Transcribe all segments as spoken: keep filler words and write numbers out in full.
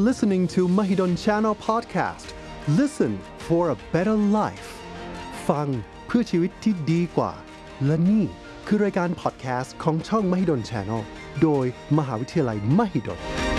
listening to Mahidol Channel Podcast. Listen for a better life. ฟังเพื่อชีวิตที่ดีกว่าและนี่คือรายการ podcast ของช่อง Mahidol Channel โดยมหาวิทยาลัย Mahidol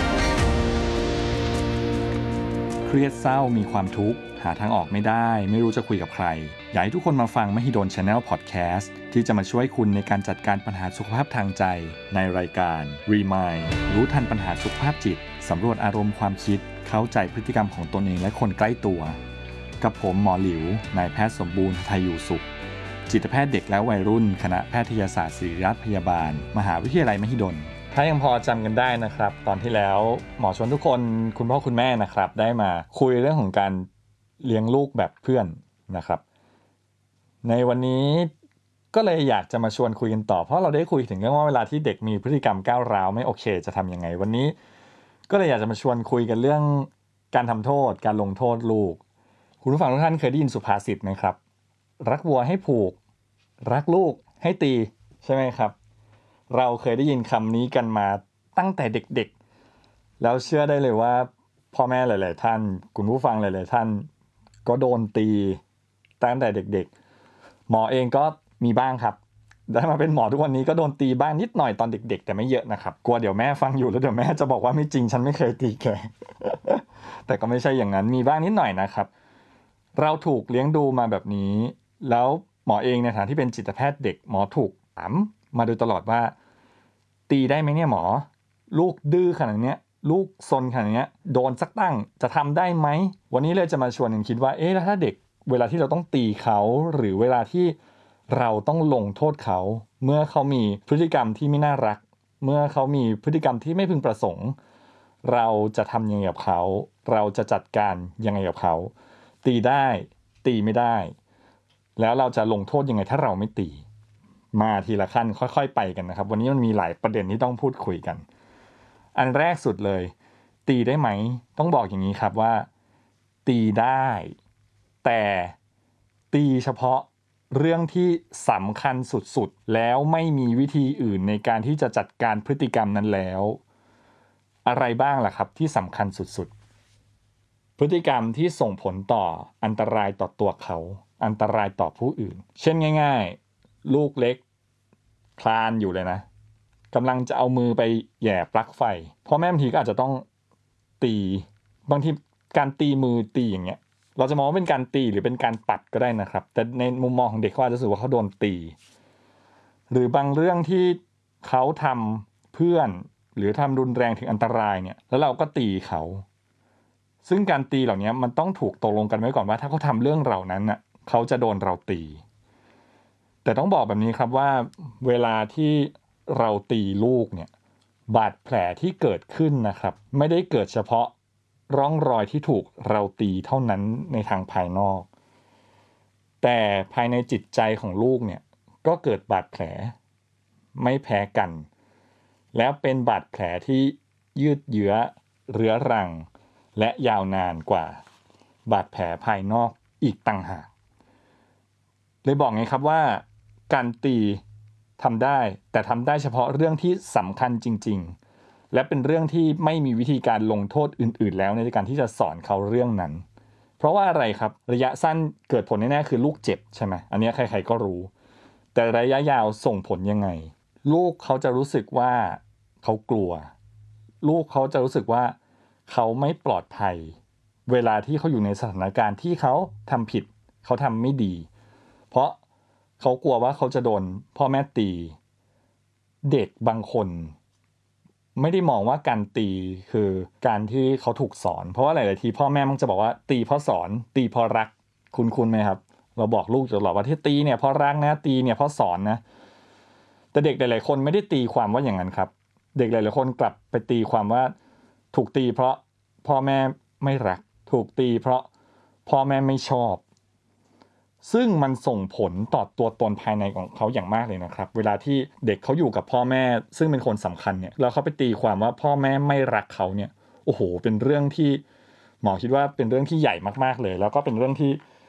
เครียดเศร้ามีความทุกข์หาทางออกไม่ได้ไม่รู้จะคุยกับใครอยากให้ทุกคนมาฟัง Mahidol Channel Podcast ที่จะมาช่วยคุณในการจัดการปัญหาสุขภาพทางใจในรายการ Remind รู้ทันปัญหาสุขภาพจิตสำรวจอารมณ์ความคิดเข้าใจพฤติกรรมของตนเองและคนใกล้ตัวกับผมหมอหลิวนายแพทย์สมบูรณ์ไทยอยู่สุขจิตแพทย์เด็กและวัยรุ่นคณะแพทยศาสตร์ศิริราชพยาบาลมหาวิทยาลัยมหิดลถ้ายังพอจำกันได้นะครับตอนที่แล้วหมอชวนทุกคนคุณพ่อคุณแม่นะครับได้มาคุยเรื่องของการเลี้ยงลูกแบบเพื่อนนะครับในวันนี้ก็เลยอยากจะมาชวนคุยกันต่อเพราะเราได้คุยถึงเรื่องว่าเวลาที่เด็กมีพฤติกรรมก้าวร้าวไม่โอเคจะทำยังไงวันนี้ก็เลยอยากจะมาชวนคุยกันเรื่องการทำโทษการลงโทษลูกคุณผู้ฟังทุกท่านเคยได้ยินสุภาษิตไหมครับรักวัวให้ผูกรักลูกให้ตีใช่ไหมครับเราเคยได้ยินคำนี้กันมาตั้งแต่เด็กๆแล้วเชื่อได้เลยว่าพ่อแม่หลายๆท่านคุณผู้ฟังหลายๆท่านก็โดนตีตั้งแต่เด็กๆหมอเองก็มีบ้างครับได้มาเป็นหมอทุกวันนี้ก็โดนตีบ้างนิดหน่อยตอนเด็กๆแต่ไม่เยอะนะครับกลัวเดี๋ยวแม่ฟังอยู่แล้วเดี๋ยวแม่จะบอกว่าไม่จริงฉันไม่เคยตีแก แต่ก็ไม่ใช่อย่างนั้นมีบ้างนิดหน่อยนะครับเราถูกเลี้ยงดูมาแบบนี้แล้วหมอเองในฐานะที่เป็นจิตแพทย์เด็กหมอถูกถามมาโดยตลอดว่าตีได้ไหมเนี่ยหมอลูกดื้อขนาดนี้ลูกซนขนาดนี้โดนสักตั้งจะทำได้ไหมวันนี้เลยจะมาชวนกันคิดว่าเอ๊ะแล้วถ้าเด็กเวลาที่เราต้องตีเขาหรือเวลาที่เราต้องลงโทษเขาเมื่อเขามีพฤติกรรมที่ไม่น่ารักเมื่อเขามีพฤติกรรมที่ไม่พึงประสงค์เราจะทำยังไงกับเขาเราจะจัดการยังไงกับเขาตีได้ตีไม่ได้แล้วเราจะลงโทษยังไงถ้าเราไม่ตีมาทีละขั้นค่อยๆไปกันนะครับวันนี้มันมีหลายประเด็นที่ต้องพูดคุยกันอันแรกสุดเลยตีได้ไหมต้องบอกอย่างนี้ครับว่าตีได้แต่ตีเฉพาะเรื่องที่สำคัญสุดๆแล้วไม่มีวิธีอื่นในการที่จะจัดการพฤติกรรมนั้นแล้วอะไรบ้างล่ะครับที่สำคัญสุดๆพฤติกรรมที่ส่งผลต่ออันตรายต่อตัวเขาอันตรายต่อผู้อื่นเช่นง่ายๆลูกเล็กคลานอยู่เลยนะกำลังจะเอามือไปแหย่ปลั๊กไฟพ่อแม่บางทีก็อาจจะต้องตีบางทีการตีมือตีอย่างเงี้ยเราจะมองว่าเป็นการตีหรือเป็นการปัดก็ได้นะครับแต่ในมุมมองของเด็กเขาอาจจะรู้สึกว่าเขาโดนตีหรือบางเรื่องที่เขาทำเพื่อนหรือทำรุนแรงถึงอันตรายเนี่ยแล้วเราก็ตีเขาซึ่งการตีเหล่านี้มันต้องถูกตกลงกันไว้ก่อนว่าถ้าเขาทำเรื่องเหล่านั้นน่ะเขาจะโดนเราตีแต่ต้องบอกแบบนี้ครับว่าเวลาที่เราตีลูกเนี่ยบาดแผลที่เกิดขึ้นนะครับไม่ได้เกิดเฉพาะร่องรอยที่ถูกเราตีเท่านั้นในทางภายนอกแต่ภายในจิตใจของลูกเนี่ยก็เกิดบาดแผลไม่แพ้กันแล้วเป็นบาดแผลที่ยืดเยื้อเรื้อรังและยาวนานกว่าบาดแผลภายนอกอีกต่างหากเลยบอกไงครับว่าการตีทำได้แต่ทำได้เฉพาะเรื่องที่สำคัญจริงๆและเป็นเรื่องที่ไม่มีวิธีการลงโทษอื่นๆแล้วในการที่จะสอนเขาเรื่องนั้นเพราะว่าอะไรครับระยะสั้นเกิดผลแน่ๆคือลูกเจ็บใช่ไหมอันนี้ใครๆก็รู้แต่ระยะยาวส่งผลยังไงลูกเขาจะรู้สึกว่าเขากลัวลูกเขาจะรู้สึกว่าเขาไม่ปลอดภัยเวลาที่เขาอยู่ในสถานการณ์ที่เขาทำผิดเขาทำไม่ดีเพราะเขากลัวว่าเขาจะโดนพ่อแม่ตีเด็กบางคนไม่ได้มองว่าการตีคือการที่เขาถูกสอนเพราะว่าหลายๆทีพ่อแม่มักจะบอกว่าตีเพราะสอนตีเพราะรักคุณๆไหมครับเราบอกลูกตลอดว่าที่ตีเนี่ยเพราะรักนะตีเนี่ยเพราะสอนนะแต่เด็กหลายๆคนไม่ได้ตีความว่าอย่างนั้นครับเด็กหลายๆคนกลับไปตีความว่าถูกตีเพราะพ่อแม่ไม่รักถูกตีเพราะพ่อแม่ไม่ชอบซึ่งมันส่งผลต่อตัวตนภายในของเขาอย่างมากเลยนะครับเวลาที่เด็กเขาอยู่กับพ่อแม่ซึ่งเป็นคนสำคัญเนี่ยแล้วเขาไปตีความว่าพ่อแม่ไม่รักเขาเนี่ยโอ้โหเป็นเรื่องที่หมอคิดว่าเป็นเรื่องที่ใหญ่มากๆเลยแล้วก็เป็นเรื่องที่